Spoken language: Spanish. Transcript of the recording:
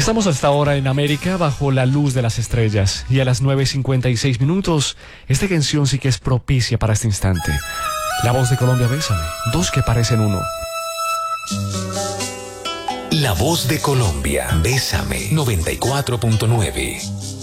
Estamos hasta ahora en América bajo la luz de las estrellas y a las 9:56 esta canción sí que es propicia para este instante. La voz de Colombia, Bésame, dos que parecen uno. La voz de Colombia, Bésame 94.9.